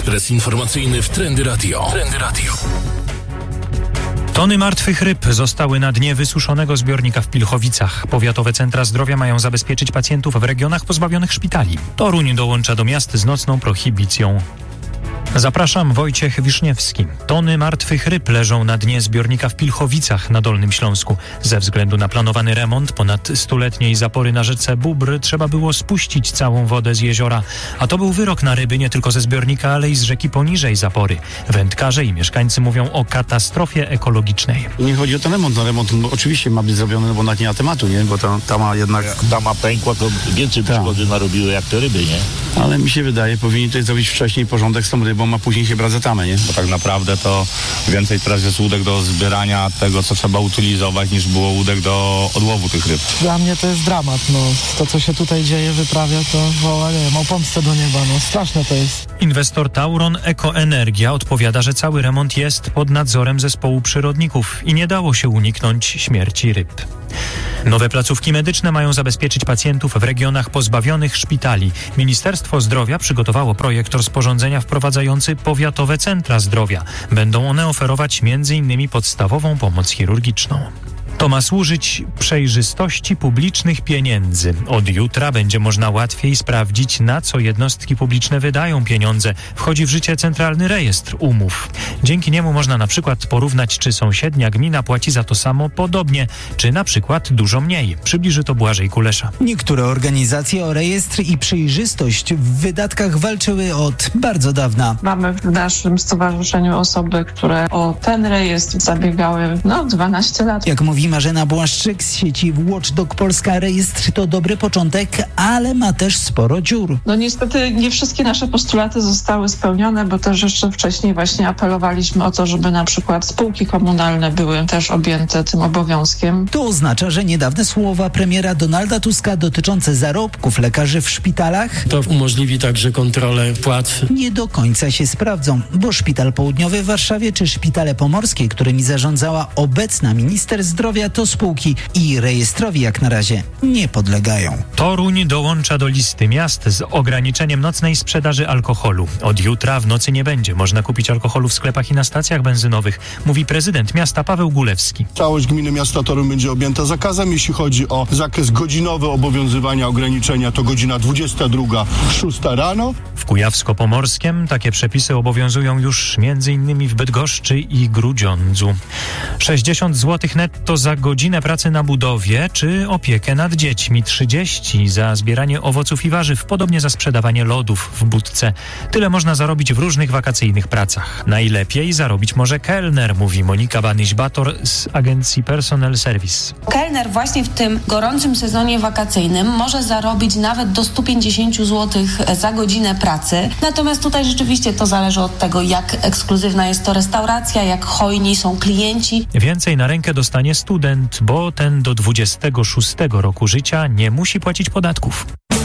Ekspres informacyjny w Trendy Radio. Tony martwych ryb zostały na dnie wysuszonego zbiornika w Pilchowicach. Powiatowe centra zdrowia mają zabezpieczyć pacjentów w regionach pozbawionych szpitali. Toruń dołącza do miast z nocną prohibicją. Zapraszam, Wojciech Wiszniewski. Tony martwych ryb leżą na dnie zbiornika w Pilchowicach na Dolnym Śląsku. Ze względu na planowany remont ponad 100-letniej zapory na rzece Bóbr trzeba było spuścić całą wodę z jeziora. A to był wyrok na ryby nie tylko ze zbiornika, ale i z rzeki poniżej zapory. Wędkarze i mieszkańcy mówią o katastrofie ekologicznej. Nie chodzi o ten remont. No, remont oczywiście ma być zrobiony, bo nawet nie ma tematu, nie? Bo ta ma jednak... Jak dama pękła, to więcej przeszkody narobiły jak te ryby, nie? Ale mi się wydaje, powinni tutaj zrobić wcześniej porządek z tą rybą, a później się brać za tamę, nie? Bo tak naprawdę to więcej teraz jest łódek do zbierania tego, co trzeba utylizować, niż było łódek do odłowu tych ryb. Dla mnie to jest dramat, no. To, co się tutaj dzieje, wyprawia, to woła, nie wiem, o pomstę do nieba, no. Straszne to jest. Inwestor Tauron Ekoenergia odpowiada, że cały remont jest pod nadzorem zespołu przyrodników i nie dało się uniknąć śmierci ryb. Nowe placówki medyczne mają zabezpieczyć pacjentów w regionach pozbawionych szpitali. Ministerstwo Zdrowia przygotowało projekt rozporządzenia wprowadzający powiatowe centra zdrowia. Będą one oferować m.in. podstawową pomoc chirurgiczną. To ma służyć przejrzystości publicznych pieniędzy. Od jutra będzie można łatwiej sprawdzić, na co jednostki publiczne wydają pieniądze. Wchodzi w życie centralny rejestr umów. Dzięki niemu można na przykład porównać, czy sąsiednia gmina płaci za to samo podobnie, czy na przykład dużo mniej. Przybliży to Błażej Kulesza. Niektóre organizacje o rejestr i przejrzystość w wydatkach walczyły od bardzo dawna. Mamy w naszym stowarzyszeniu osoby, które o ten rejestr zabiegały 12 lat. Jak mówi Marzena Błaszczyk z sieci Watchdog Polska, rejestr to dobry początek, ale ma też sporo dziur. Niestety nie wszystkie nasze postulaty zostały spełnione, bo też jeszcze wcześniej właśnie apelowaliśmy o to, żeby na przykład spółki komunalne były też objęte tym obowiązkiem. To oznacza, że niedawne słowa premiera Donalda Tuska dotyczące zarobków lekarzy w szpitalach to umożliwi także kontrolę płac. Nie do końca się sprawdzą, bo Szpital Południowy w Warszawie czy szpitale pomorskie, którymi zarządzała obecna minister zdrowia, to spółki i rejestrowi jak na razie nie podlegają. Toruń dołącza do listy miast z ograniczeniem nocnej sprzedaży alkoholu. Od jutra w nocy nie będzie można kupić alkoholu w sklepach i na stacjach benzynowych, mówi prezydent miasta Paweł Gulewski. Całość gminy miasta Toruń będzie objęta zakazem. Jeśli chodzi o zakres godzinowy obowiązywania ograniczenia, to godzina 22:06 rano. W Kujawsko-Pomorskiem takie przepisy obowiązują już m.in. w Bydgoszczy i Grudziądzu. 60 zł netto za godzinę pracy na budowie czy opiekę nad dziećmi, 30 za zbieranie owoców i warzyw, podobnie za sprzedawanie lodów w budce. Tyle można zarobić w różnych wakacyjnych pracach. Najlepiej zarobić może kelner, mówi Monika Banyś-Bator z agencji Personal Service. Kelner właśnie w tym gorącym sezonie wakacyjnym może zarobić nawet do 150 zł za godzinę pracy. Natomiast tutaj rzeczywiście to zależy od tego, jak ekskluzywna jest to restauracja, jak hojni są klienci. Więcej na rękę dostanie student, bo ten do 26 roku życia nie musi płacić podatków.